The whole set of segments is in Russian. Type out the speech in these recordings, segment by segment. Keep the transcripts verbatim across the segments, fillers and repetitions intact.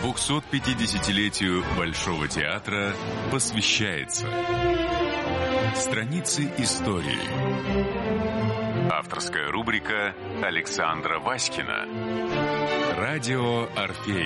двухсот пятидесятилетию Большого театра посвящается страницы истории. Авторская рубрика Александра Васькина. Радио Орфей.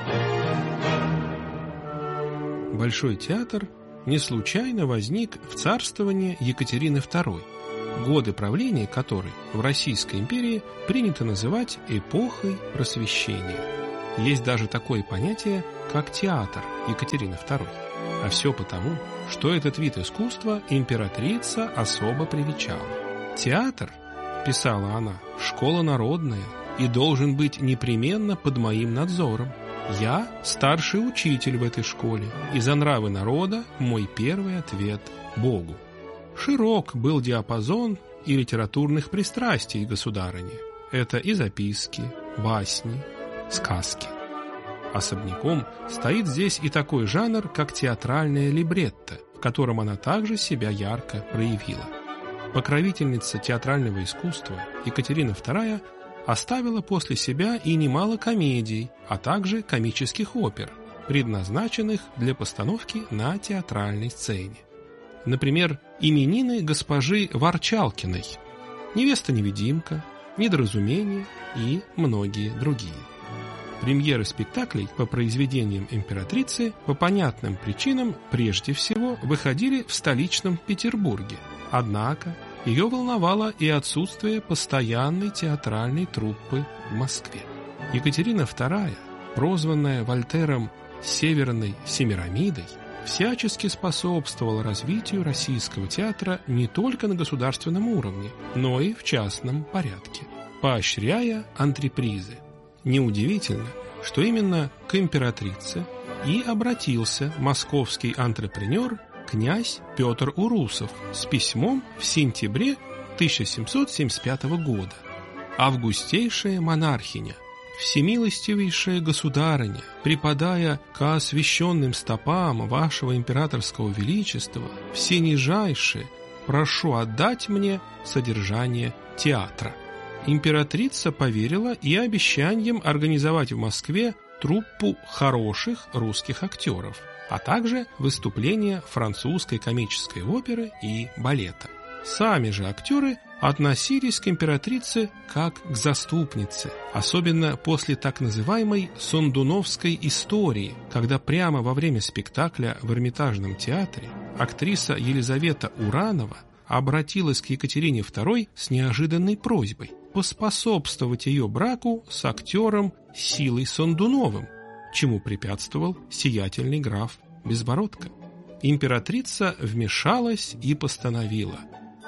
Большой театр не случайно возник в царствовании Екатерины второй, годы правления которой в Российской империи принято называть эпохой Просвещения. Есть даже такое понятие, как театр Екатерины второй. А все потому, что этот вид искусства императрица особо привечала. «Театр, — писала она, — школа народная и должен быть непременно под моим надзором. Я старший учитель в этой школе, и за нравы народа мой первый ответ Богу». Широк был диапазон и литературных пристрастий государыни. Это и записки, басни, сказки. Особняком стоит здесь и такой жанр, как театральное либретто, в котором она также себя ярко проявила. Покровительница театрального искусства Екатерина вторая оставила после себя и немало комедий, а также комических опер, предназначенных для постановки на театральной сцене. Например, именины госпожи Ворчалкиной, «Невеста-невидимка», «Недоразумение» и многие другие. Премьеры спектаклей по произведениям императрицы по понятным причинам прежде всего выходили в столичном Петербурге. Однако ее волновало и отсутствие постоянной театральной труппы в Москве. Екатерина вторая, прозванная Вольтером «Северной Семирамидой», всячески способствовала развитию российского театра не только на государственном уровне, но и в частном порядке, поощряя антрепризы. Неудивительно, что именно к императрице и обратился московский антрепренер князь Петр Урусов с письмом в сентябре тысяча семьсот семьдесят пятого года. «Августейшая монархиня, всемилостивейшая государыня, припадая ко освященным стопам вашего императорского величества, всенижайше прошу отдать мне содержание театра». Императрица поверила и обещаниям организовать в Москве труппу хороших русских актеров, а также выступления французской комической оперы и балета. Сами же актеры относились к императрице как к заступнице, особенно после так называемой Сондуновской истории, когда прямо во время спектакля в Эрмитажном театре актриса Елизавета Уранова обратилась к Екатерине второй с неожиданной просьбой поспособствовать ее браку с актером Силой Сондуновым, чему препятствовал сиятельный граф Безбородко. Императрица вмешалась и постановила: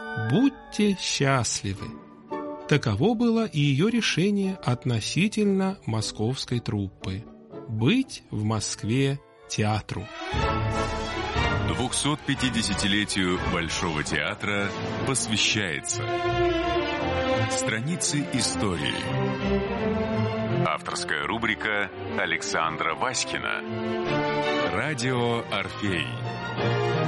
«Будьте счастливы». Таково было и ее решение относительно московской труппы – быть в Москве театру. двухсот пятидесятилетию Большого театра посвящается страницы истории. Авторская рубрика Александра Васькина. Радио Орфей.